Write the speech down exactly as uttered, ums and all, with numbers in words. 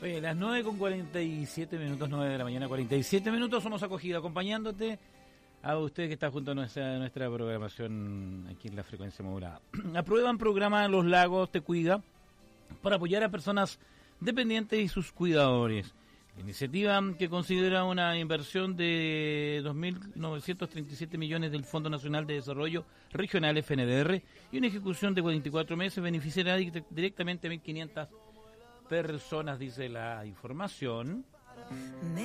Oye, las nueve con cuarenta y siete minutos, nueve de la mañana, cuarenta y siete minutos, somos acogidos acompañándote a usted que está junto a nuestra, nuestra programación aquí en la frecuencia modulada. Aprueban programa Los Lagos Te Cuida para apoyar a personas dependientes y sus cuidadores. La iniciativa, que considera una inversión de dos mil novecientos treinta y siete millones del Fondo Nacional de Desarrollo Regional F N D R y una ejecución de cuarenta y cuatro meses, beneficiará directamente a mil quinientas personas, dice la información.